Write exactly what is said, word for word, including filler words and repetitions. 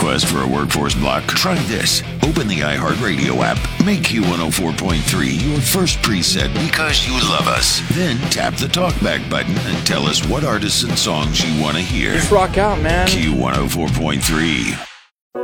request for a workforce block? Try this. Open the iHeartRadio app. Make Q one oh four point three your first preset because you love us. Then tap the talkback button and tell us what artists and songs you want to hear. Just rock out, man. Q one oh four point three.